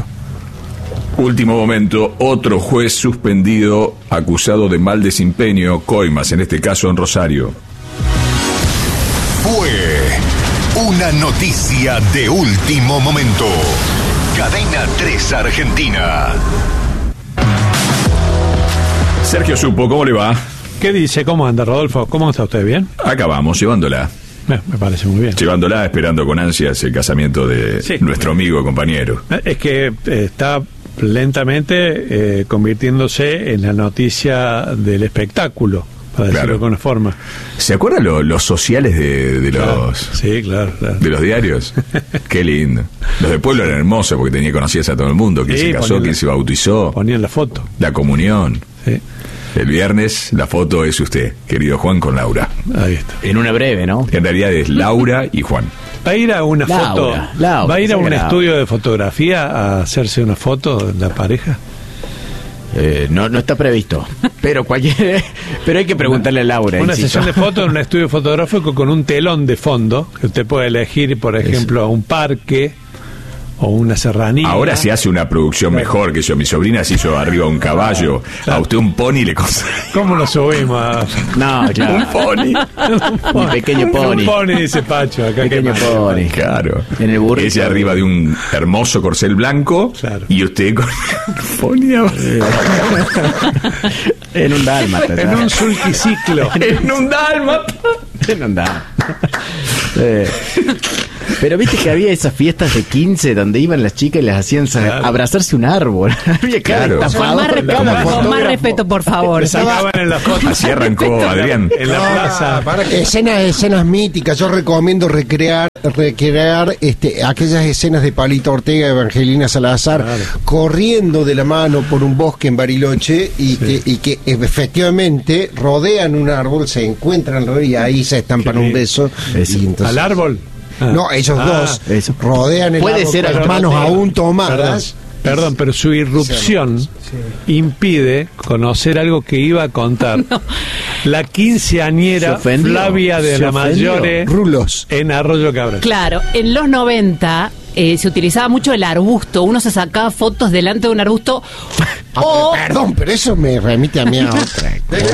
Último momento, otro juez suspendido acusado de mal desempeño, coimas, en este caso en Rosario. Fue una noticia de último momento. Cadena tres Argentina. Sergio Supo, ¿cómo le va? ¿Qué dice? ¿Cómo anda, Rodolfo? ¿Cómo está usted? ¿Bien? Acá vamos, llevándola. Me, me parece muy bien. Llevándola, esperando con ansias el casamiento de sí. nuestro amigo, compañero. Es que eh, está lentamente eh, convirtiéndose en la noticia del espectáculo, para decirlo claro. de alguna forma. ¿Se acuerdan lo, los sociales de, de claro, los sí, claro, claro. de los diarios? Qué lindo. Los del pueblo eran hermosos porque tenía conocidas a todo el mundo, quién sí, se casó, quién la, se bautizó. Ponían la foto. La comunión. Sí. El viernes la foto es usted, querido Juan, con Laura. Ahí está. En una breve, ¿no? En realidad es Laura y Juan. ¿Va a ir a una Laura, foto? Laura, ¿Va a ir a un grave. estudio de fotografía a hacerse una foto de la pareja? Eh, no, no está previsto. Pero cualquier, pero hay que preguntarle a Laura. Una insisto. sesión de fotos en un estudio fotográfico con un telón de fondo, que usted puede elegir, por ejemplo, a un parque o una serranía. Ahora se hace una producción claro. mejor que yo. Mi sobrina se hizo arriba un caballo, claro. a usted un pony le cosa. ¿Cómo lo subimos? A... No, claro. Un pony. Un pony. Mi pequeño pony. Un pony, dice Pacho. Acá pequeño pony. Claro. En el burrito. Ella arriba de un hermoso corcel blanco, claro. y usted con pony en un dálmata. En un sulquiciclo. En un dálmata. En un dálmata. Eh. Pero viste que había esas fiestas de quince donde iban las chicas y les hacían claro. abrazarse un árbol. Había claro. Con más, re- con más respeto, por favor. En la foto. Así arrancó Adrián. En la plaza. Para que... escenas, escenas míticas. Yo recomiendo recrear, recrear este, aquellas escenas de Palito Ortega y Evangelina Salazar claro. corriendo de la mano por un bosque en Bariloche y, sí. que, y que efectivamente rodean un árbol, se encuentran y ahí se estampan un beso. Y entonces... ¿Al árbol? Ah. No, ellos ah, dos eso. rodean el Puede árbol ser con las manos aún tomadas. Perdón, perdón, pero su irrupción sí. impide conocer algo que iba a contar. No. La quinceañera Flavia de la Mayore Rulos en Arroyo Cabral. Claro, en los noventa eh, se utilizaba mucho el arbusto. Uno se sacaba fotos delante de un arbusto. Ah, o... Perdón, pero eso me remite a mí a otra.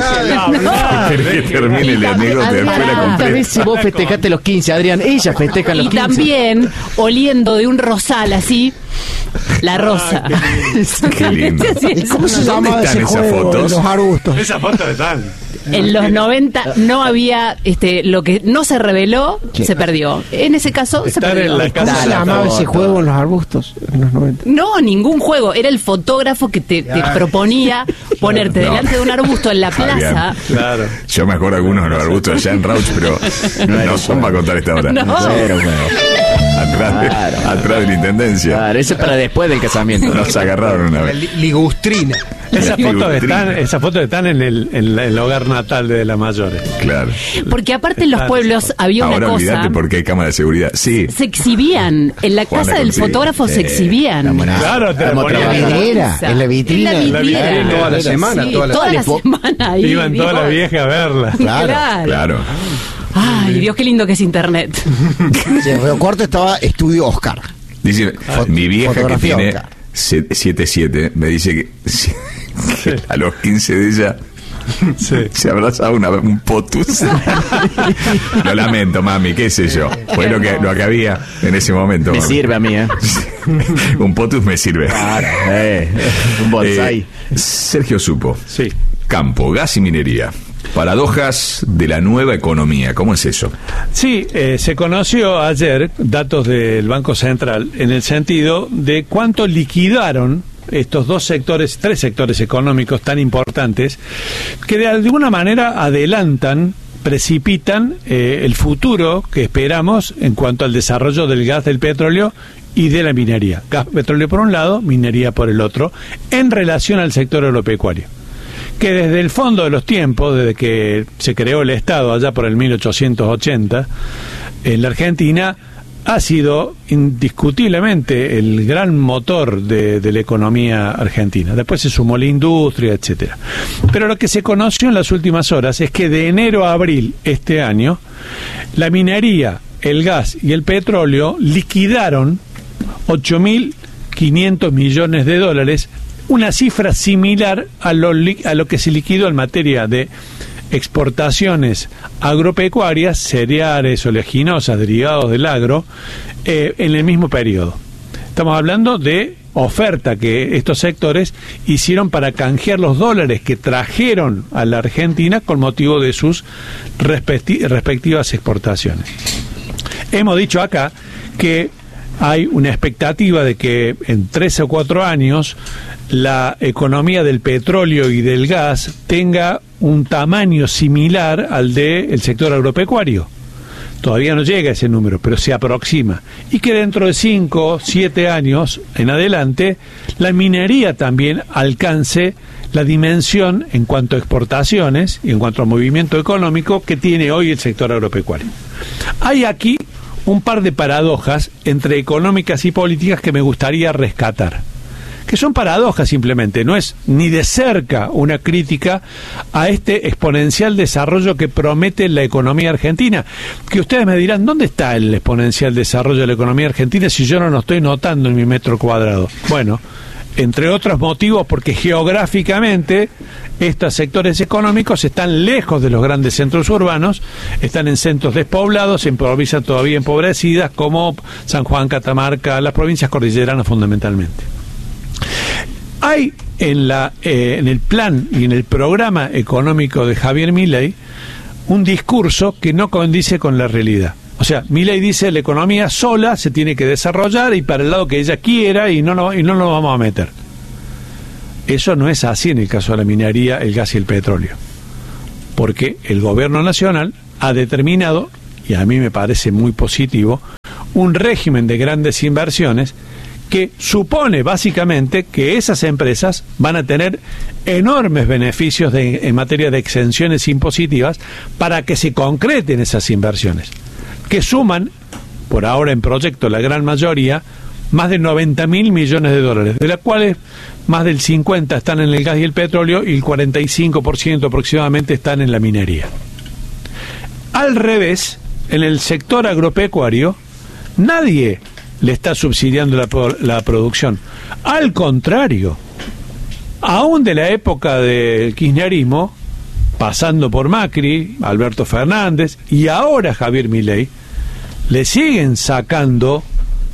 Que termine la anécdota de escuela completa. Si vos festejaste los quince, Adrián, ella festeja los y quince. Y también oliendo de un rosal así, la rosa. Ah, qué lindo. ¿Y cómo se llama ese esas juego? Fotos? Los arbustos. Esas fotos están. En los noventa no había este lo que no se reveló, sí. se perdió. En ese caso Estar se perdió. En la casa ¿Cómo se llamaba ese juego en los arbustos en los noventa? No, ningún juego. Era el fotógrafo que te, te proponía ponerte no. delante de un arbusto en la plaza. Claro. Yo me acuerdo algunos de los arbustos allá en Rauch, pero no, no son para contar esta hora. No. No pero, bueno. Atrás, de, claro. atrás de la intendencia. Claro, eso es para después del casamiento. Nos agarraron una vez. Ligustrina. Esas fotos están, esa foto están en el, en el hogar natal de la Mayores. Claro. Porque aparte en los pueblos había Ahora una cosa. Olvídate porque hay cámara de seguridad. Sí. Se exhibían. En la Juana casa del consigue. fotógrafo Sí. se exhibían. Claro, te en la vidriera. En la vitrina. En la vitrina. Toda la semana. Sí, toda la, toda la semana ahí. Iban todas las viejas a verla. Claro. Claro. Claro. Ay, Dios, qué lindo que es internet. Sí, en Río Cuarto estaba Estudio Oscar. Dice, Fot- mi vieja que fotografía tiene Oscar. siete siete me dice que, que a los quince de ella sí. se abrazaba una, un potus. Lo lamento, mami, qué sé yo. Fue lo que, lo que había en ese momento. Me mami. sirve a mí, ¿eh? Un potus me sirve. Claro, eh, un bonsai. Eh, Sergio Supo. Sí. Campo, gas y minería. Paradojas de la nueva economía. ¿Cómo es eso? Sí, eh, se conoció ayer datos del Banco Central en el sentido de cuánto liquidaron estos dos sectores, tres sectores económicos tan importantes, que de alguna manera adelantan, precipitan eh, el futuro que esperamos en cuanto al desarrollo del gas, del petróleo y de la minería. Gas, petróleo por un lado, minería por el otro, en relación al sector agropecuario, que desde el fondo de los tiempos, desde que se creó el Estado allá por el mil ochocientos ochenta, en la Argentina ha sido indiscutiblemente el gran motor de, de la economía argentina. Después se sumó la industria, etcétera. Pero lo que se conoció en las últimas horas es que de enero a abril este año, la minería, el gas y el petróleo liquidaron ocho mil quinientos millones de dólares, una cifra similar a lo, a lo que se liquidó en materia de exportaciones agropecuarias, cereales, oleaginosas, derivados del agro, eh, en el mismo periodo. Estamos hablando de oferta que estos sectores hicieron para canjear los dólares que trajeron a la Argentina con motivo de sus respecti- respectivas exportaciones. Hemos dicho acá que hay una expectativa de que en tres o cuatro años la economía del petróleo y del gas tenga un tamaño similar al del sector agropecuario. Todavía no llega a ese número, pero se aproxima. Y que dentro de cinco, siete años en adelante, la minería también alcance la dimensión en cuanto a exportaciones y en cuanto a movimiento económico que tiene hoy el sector agropecuario. Hay aquí un par de paradojas entre económicas y políticas que me gustaría rescatar, que son paradojas simplemente, no es ni de cerca una crítica a este exponencial desarrollo que promete la economía argentina. Que ustedes me dirán, ¿dónde está el exponencial desarrollo de la economía argentina si yo no lo estoy notando en mi metro cuadrado? Bueno, entre otros motivos porque geográficamente estos sectores económicos están lejos de los grandes centros urbanos, están en centros despoblados, en provincias todavía empobrecidas como San Juan, Catamarca, las provincias cordilleranas fundamentalmente. Hay en, la, eh, en el plan y en el programa económico de Javier Milei un discurso que no condice con la realidad. O sea, Milei dice la economía sola se tiene que desarrollar y para el lado que ella quiera y no, no, y no nos vamos a meter. Eso no es así en el caso de la minería, el gas y el petróleo. Porque el gobierno nacional ha determinado, y a mí me parece muy positivo, un régimen de grandes inversiones que supone básicamente que esas empresas van a tener enormes beneficios de, en materia de exenciones impositivas para que se concreten esas inversiones, que suman, por ahora en proyecto la gran mayoría, más de noventa mil millones de dólares, de las cuales más del cincuenta están en el gas y el petróleo y el cuarenta y cinco por ciento aproximadamente están en la minería. Al revés, en el sector agropecuario, nadie le está subsidiando la, la producción. Al contrario, aún de la época del kirchnerismo, pasando por Macri, Alberto Fernández y ahora Javier Milei, le siguen sacando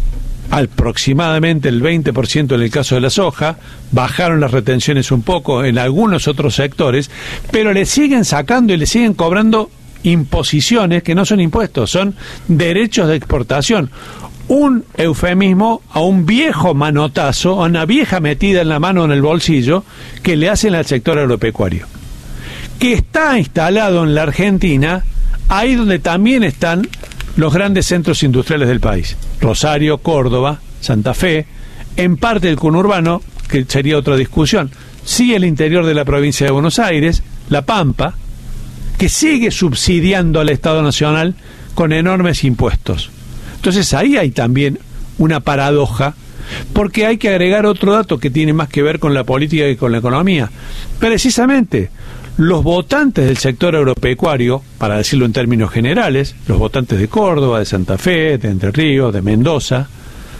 aproximadamente el veinte por ciento en el caso de la soja, bajaron las retenciones un poco en algunos otros sectores, pero le siguen sacando y le siguen cobrando imposiciones que no son impuestos, son derechos de exportación. Un eufemismo a un viejo manotazo, a una vieja metida en la mano en el bolsillo que le hacen al sector agropecuario, que está instalado en la Argentina, ahí donde también están los grandes centros industriales del país: Rosario, Córdoba, Santa Fe, en parte del conurbano, que sería otra discusión, sí el interior de la provincia de Buenos Aires, La Pampa, que sigue subsidiando al Estado Nacional con enormes impuestos. Entonces ahí hay también una paradoja, porque hay que agregar otro dato que tiene más que ver con la política que con la economía. Precisamente, los votantes del sector agropecuario, para decirlo en términos generales, los votantes de Córdoba, de Santa Fe, de Entre Ríos, de Mendoza,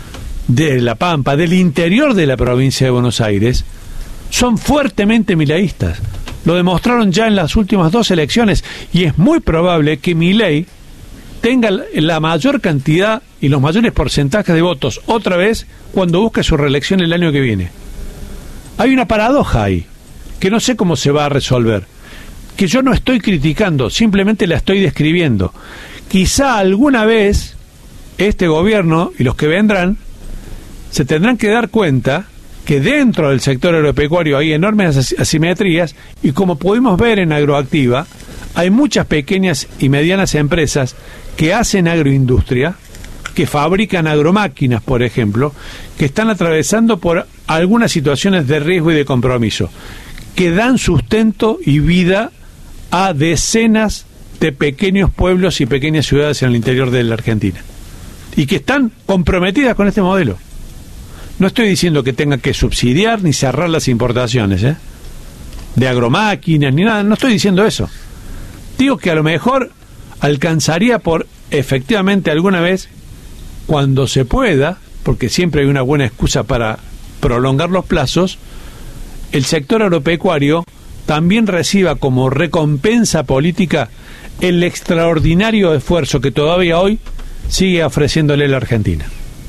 de La Pampa, del interior de la provincia de Buenos Aires, son fuertemente mileístas. Lo demostraron ya en las últimas dos elecciones y es muy probable que Milei tenga la mayor cantidad y los mayores porcentajes de votos otra vez cuando busque su reelección el año que viene. Hay una paradoja ahí, que no sé cómo se va a resolver, que yo no estoy criticando, simplemente la estoy describiendo. Quizá alguna vez este gobierno y los que vendrán se tendrán que dar cuenta que dentro del sector agropecuario hay enormes asimetrías y, como pudimos ver en Agroactiva, hay muchas pequeñas y medianas empresas que hacen agroindustria, que fabrican agromáquinas, por ejemplo, que están atravesando por algunas situaciones de riesgo y de compromiso, que dan sustento y vida a decenas de pequeños pueblos y pequeñas ciudades en el interior de la Argentina, y que están comprometidas con este modelo. No estoy diciendo que tenga que subsidiar ni cerrar las importaciones, ¿eh? de agromáquinas ni nada, no estoy diciendo eso. Digo que a lo mejor alcanzaría por, efectivamente, alguna vez, cuando se pueda, porque siempre hay una buena excusa para prolongar los plazos, el sector agropecuario también reciba como recompensa política el extraordinario esfuerzo que todavía hoy sigue ofreciéndole la Argentina.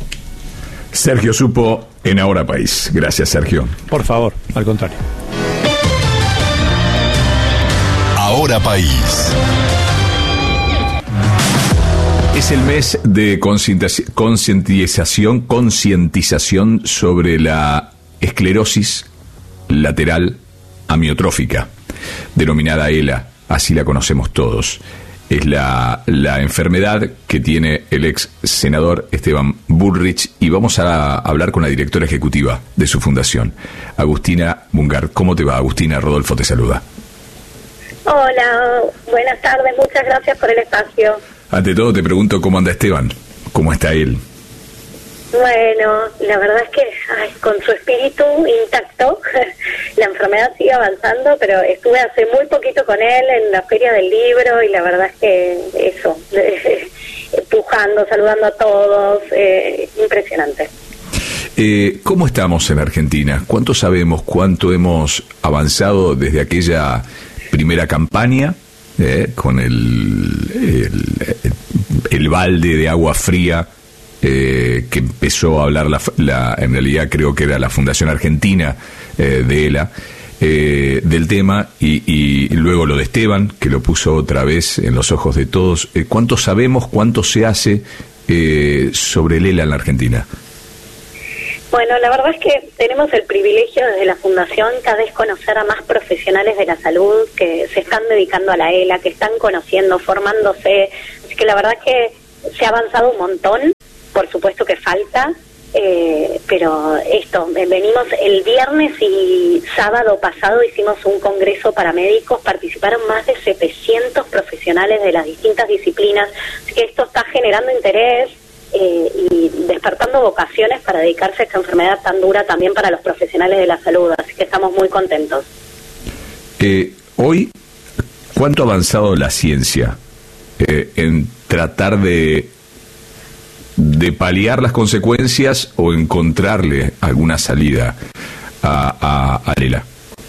Sergio Supo en Ahora País. Gracias, Sergio. Por favor, al contrario. Ahora País. Es el mes de concientización, concientización sobre la esclerosis lateral amiotrófica, denominada ELA, así la conocemos todos. Es la, la enfermedad que tiene el ex senador Esteban Bullrich, y vamos a hablar con la directora ejecutiva de su fundación, Agustina Bungar. ¿Cómo te va, Agustina? Rodolfo te saluda. Hola, buenas tardes, muchas gracias por el espacio. Ante todo te pregunto cómo anda Esteban, cómo está él. Bueno, la verdad es que ay, con su espíritu intacto, la enfermedad sigue avanzando, pero estuve hace muy poquito con él en la Feria del Libro y la verdad es que eso, empujando, saludando a todos, eh, impresionante. Eh, ¿Cómo estamos en Argentina? ¿Cuánto sabemos? ¿Cuánto hemos avanzado desde aquella primera campaña eh, con el, el, el balde de agua fría? Eh, que empezó a hablar la, la, en realidad creo que era la Fundación Argentina eh, de ELA, eh, del tema, y, y luego lo de Esteban, que lo puso otra vez en los ojos de todos. Eh, ¿Cuánto sabemos, cuánto se hace eh, sobre el ELA en la Argentina? Bueno, la verdad es que tenemos el privilegio desde la Fundación cada vez conocer a más profesionales de la salud que se están dedicando a la ELA, que están conociendo, formándose, así que la verdad es que se ha avanzado un montón. Por supuesto que falta, eh, pero esto, venimos el viernes y sábado pasado hicimos un congreso para médicos, participaron más de setecientos profesionales de las distintas disciplinas, así que esto está generando interés eh, y despertando vocaciones para dedicarse a esta enfermedad tan dura también para los profesionales de la salud, así que estamos muy contentos. Eh, hoy, ¿cuánto ha avanzado la ciencia eh, en tratar de de paliar las consecuencias o encontrarle alguna salida a, a, a Lela?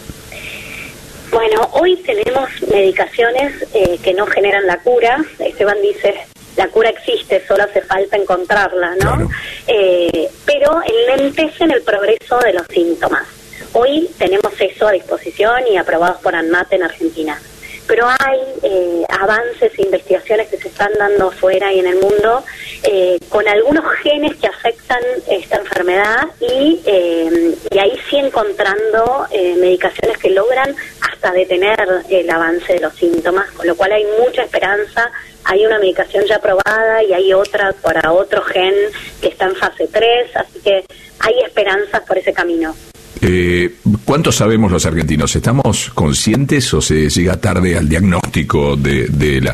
Bueno, hoy tenemos medicaciones eh, que no generan la cura. Esteban dice, la cura existe, solo hace falta encontrarla, ¿no? Claro. Eh, pero enlentecen el progreso de los síntomas. Hoy tenemos eso a disposición y aprobados por ANMAT en Argentina. Pero hay eh, avances e investigaciones que se están dando afuera y en el mundo eh, con algunos genes que afectan esta enfermedad y, eh, y ahí sí encontrando eh, medicaciones que logran hasta detener el avance de los síntomas, con lo cual hay mucha esperanza. Hay una medicación ya aprobada y hay otra para otro gen que está en fase tres, así que hay esperanzas por ese camino. Eh, ¿Cuánto sabemos los argentinos? ¿Estamos conscientes o se llega tarde al diagnóstico de, de ELA?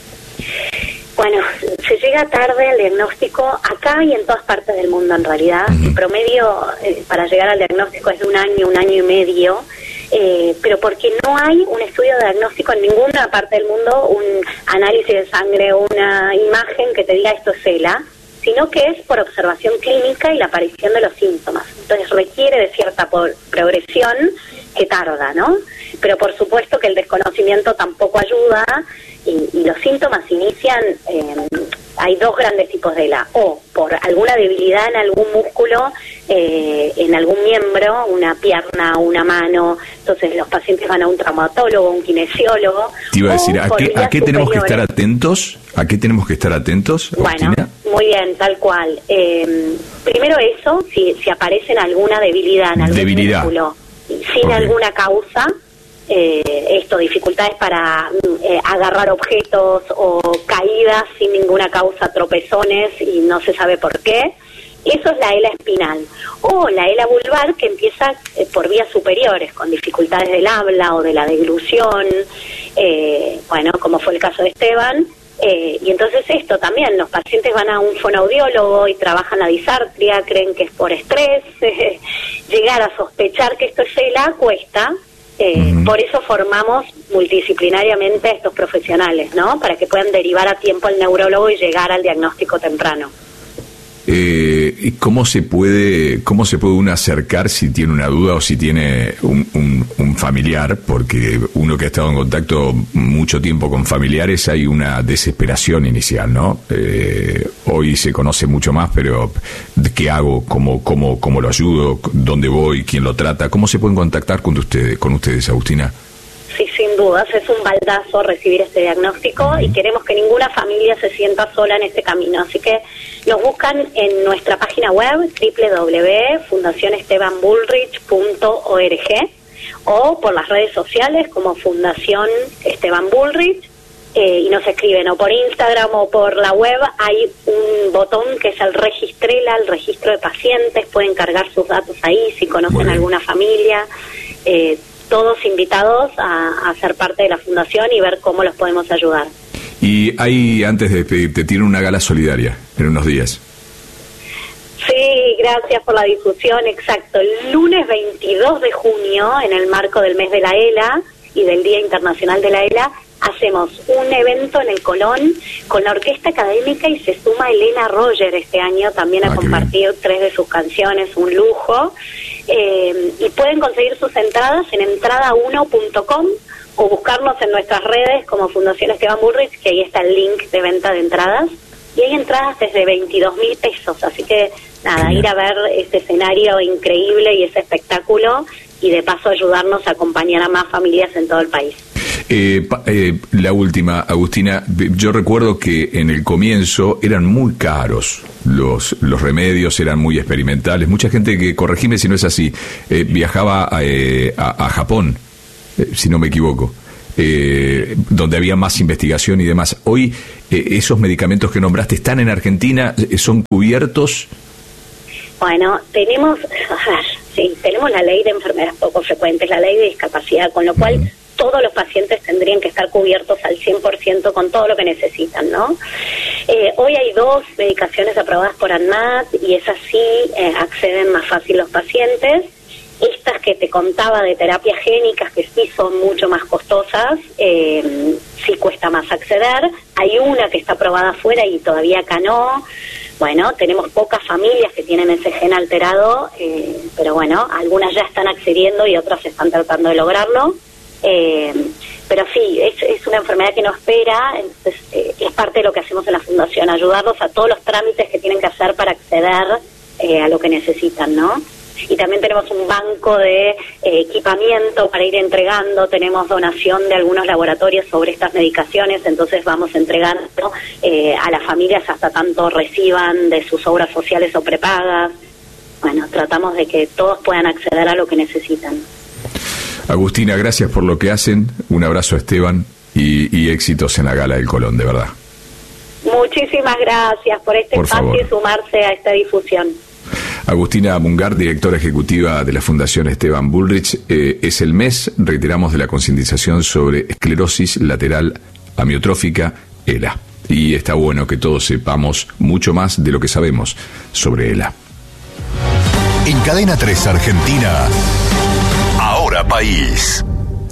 Bueno, se llega tarde al diagnóstico acá y en todas partes del mundo en realidad. Uh-huh. El promedio eh, para llegar al diagnóstico es de un año, un año y medio, eh, pero porque no hay un estudio de diagnóstico en ninguna parte del mundo, un análisis de sangre o una imagen que te diga esto es ELA, sino que es por observación clínica y la aparición de los síntomas. Entonces requiere de cierta por progresión que tarda, ¿no? Pero por supuesto que el desconocimiento tampoco ayuda y, y los síntomas inician, eh, hay dos grandes tipos de ELA, o por alguna debilidad en algún músculo, eh, en algún miembro, una pierna, una mano, entonces los pacientes van a un traumatólogo, un kinesiólogo. Te iba a decir, ¿a qué, ¿a qué tenemos que estar atentos? ¿A qué tenemos que estar atentos, Agustina? Bueno, muy bien, tal cual. Eh, primero eso, si, si aparece alguna debilidad en algún debilidad. músculo, sin okay. alguna causa, eh, esto, dificultades para eh, agarrar objetos o caídas sin ninguna causa, tropezones y no se sabe por qué. Eso es la ELA espinal. O la ELA vulvar, que empieza eh, por vías superiores, con dificultades del habla o de la deglución, eh, bueno, como fue el caso de Esteban. Eh, y entonces esto también, los pacientes van a un fonoaudiólogo y trabajan la disartria, creen que es por estrés, eh, llegar a sospechar que esto es ELA cuesta, eh, uh-huh. Por eso formamos multidisciplinariamente a estos profesionales, ¿no? Para que puedan derivar a tiempo al neurólogo y llegar al diagnóstico temprano. Eh, ¿Cómo se puede cómo se puede uno acercar si tiene una duda o si tiene un, un, un familiar? Porque uno que ha estado en contacto mucho tiempo con familiares, hay una desesperación inicial, ¿no? Eh, hoy se conoce mucho más, pero ¿qué hago? ¿Cómo, cómo, cómo lo ayudo? ¿Dónde voy? ¿Quién lo trata? ¿Cómo se pueden contactar con ustedes, con ustedes, Agustina? Sí, sin dudas, es un baldazo recibir este diagnóstico y queremos que ninguna familia se sienta sola en este camino. Así que nos buscan en nuestra página web doble u doble u doble u punto fundación esteban bullrich punto org o por las redes sociales como Fundación Esteban Bullrich eh, y nos escriben o por Instagram o por la web. Hay un botón que es el Registrela, el registro de pacientes, pueden cargar sus datos ahí si conocen alguna familia. Eh, todos invitados a, a ser parte de la fundación y ver cómo los podemos ayudar. Y ahí, antes de despedirte, tiene una gala solidaria en unos días. Sí, gracias por la difusión. Exacto, el lunes veintidós de junio, en el marco del mes de la E L A y del Día Internacional de la E L A, hacemos un evento en el Colón con la Orquesta Académica y se suma Elena Roger este año también a ah, compartir tres de sus canciones, un lujo. Eh, y pueden conseguir sus entradas en entrada uno punto com o buscarnos en nuestras redes como Fundación Esteban Bullrich, que ahí está el link de venta de entradas. Y hay entradas desde veintidós mil pesos, así que nada, Genial. Ir a ver este escenario increíble y ese espectáculo y de paso ayudarnos a acompañar a más familias en todo el país. Eh, pa, eh, la última, Agustina, yo recuerdo que en el comienzo eran muy caros los los remedios, eran muy experimentales. Mucha gente, que corregime si no es así, eh, viajaba a, eh, a, a Japón, eh, si no me equivoco, eh, donde había más investigación y demás. Hoy eh, esos medicamentos que nombraste están en Argentina, eh, son cubiertos. Bueno, tenemos, a ver, sí, tenemos la ley de enfermedades poco frecuentes, la ley de discapacidad, con lo cual uh-huh. todos los pacientes tendrían que estar cubiertos al cien por ciento con todo lo que necesitan, ¿no? Eh, hoy hay dos medicaciones aprobadas por ANMAT y esas sí eh, acceden más fácil los pacientes. Estas que te contaba de terapias génicas, que sí son mucho más costosas, eh, sí cuesta más acceder. Hay una que está aprobada afuera y todavía acá no. Bueno, tenemos pocas familias que tienen ese gen alterado, eh, pero bueno, algunas ya están accediendo y otras están tratando de lograrlo. Eh, pero sí, es, es una enfermedad que no espera, entonces eh, es parte de lo que hacemos en la Fundación, ayudarlos a todos los trámites que tienen que hacer para acceder eh, a lo que necesitan, ¿no? Y también tenemos un banco de eh, equipamiento para ir entregando, tenemos donación de algunos laboratorios sobre estas medicaciones, entonces vamos entregando eh, a las familias hasta tanto reciban de sus obras sociales o prepagas. Bueno, tratamos de que todos puedan acceder a lo que necesitan. Agustina, gracias por lo que hacen, un abrazo a Esteban y, y éxitos en la Gala del Colón, de verdad. Muchísimas gracias por este por espacio favor. y sumarse a esta difusión. Agustina Mungar, directora ejecutiva de la Fundación Esteban Bullrich. Eh, es el mes, reiteramos, de la concientización sobre esclerosis lateral amiotrófica, E L A. Y está bueno que todos sepamos mucho más de lo que sabemos sobre E L A. En Cadena tres Argentina, Ahora País.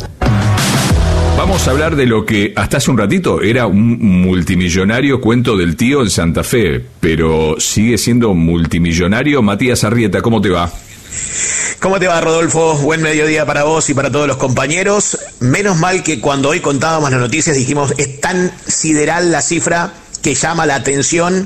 Vamos a hablar de lo que hasta hace un ratito era un multimillonario cuento del tío en Santa Fe, pero sigue siendo multimillonario. Matías Arrieta, ¿cómo te va? ¿Cómo te va, Rodolfo? Buen mediodía para vos y para todos los compañeros. Menos mal que cuando hoy contábamos las noticias dijimos, es tan sideral la cifra que llama la atención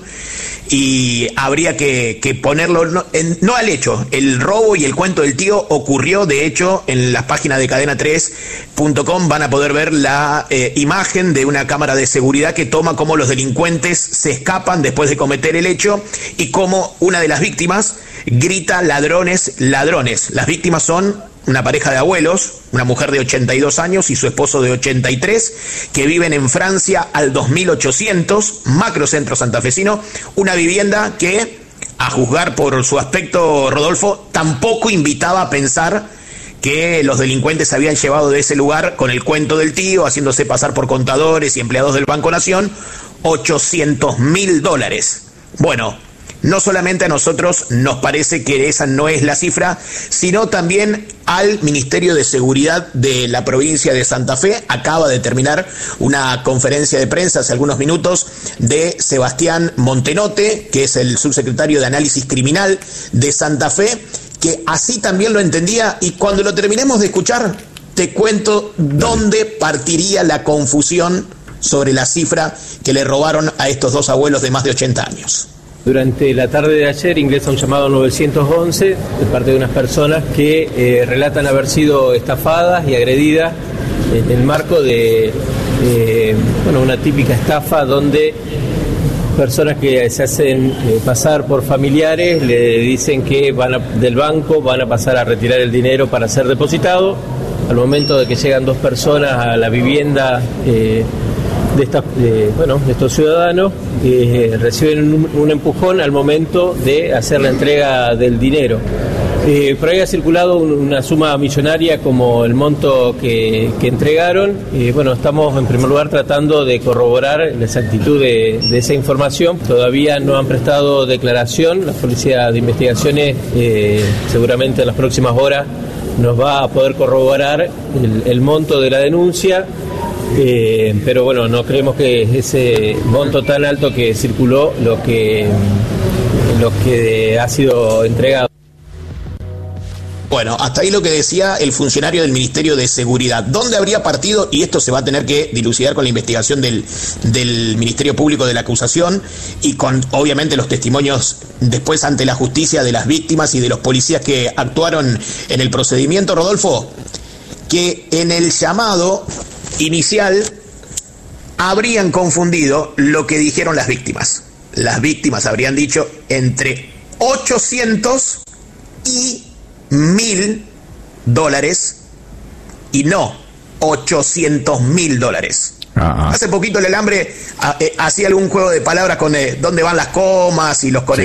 y habría que, que ponerlo no, en, no al hecho. El robo y el cuento del tío ocurrió, de hecho, en las páginas de cadena tres punto com van a poder ver la eh, imagen de una cámara de seguridad que toma cómo los delincuentes se escapan después de cometer el hecho y cómo una de las víctimas grita ladrones, ladrones. Las víctimas son una pareja de abuelos, una mujer de ochenta y dos años y su esposo de ochenta y tres, que viven en Francia al dos mil ochocientos, macrocentro santafesino, una vivienda que, a juzgar por su aspecto, Rodolfo, tampoco invitaba a pensar que los delincuentes habían llevado de ese lugar, con el cuento del tío, haciéndose pasar por contadores y empleados del Banco Nación, ochocientos mil dólares. Bueno, no solamente a nosotros nos parece que esa no es la cifra, sino también al Ministerio de Seguridad de la provincia de Santa Fe. Acaba de terminar una conferencia de prensa hace algunos minutos de Sebastián Montenote, que es el subsecretario de Análisis Criminal de Santa Fe, que así también lo entendía, y cuando lo terminemos de escuchar te cuento dónde partiría la confusión sobre la cifra que le robaron a estos dos abuelos de más de ochenta años. Durante la tarde de ayer ingresa un llamado nueve once de parte de unas personas que eh, relatan haber sido estafadas y agredidas en el marco de eh, bueno, una típica estafa donde personas que se hacen eh, pasar por familiares le dicen que van a, del banco van a pasar a retirar el dinero para ser depositado. Al momento de que llegan dos personas a la vivienda eh, de, esta, de, bueno, de estos ciudadanos, eh, reciben un, un empujón al momento de hacer la entrega del dinero. Eh, por ahí ha circulado un, una suma millonaria como el monto que, que entregaron. Y bueno, estamos en primer lugar tratando de corroborar la exactitud de, de esa información. Todavía no han prestado declaración. La Policía de Investigaciones eh, seguramente en las próximas horas nos va a poder corroborar el, el monto de la denuncia. Eh, pero bueno, no creemos que ese monto tan alto que circuló lo que, lo que ha sido entregado. Bueno, hasta ahí lo que decía el funcionario del Ministerio de Seguridad. ¿Dónde habría partido? Y esto se va a tener que dilucidar con la investigación del, del Ministerio Público de la acusación y con, obviamente, los testimonios después ante la justicia de las víctimas y de los policías que actuaron en el procedimiento, Rodolfo, que en el llamado inicial habrían confundido lo que dijeron las víctimas. Las víctimas habrían dicho entre ochocientos y mil dólares y no ochocientos mil dólares. Ah, ah. Hace poquito el Alambre ah, eh, hacía algún juego de palabras con eh, dónde van las comas y los conectores.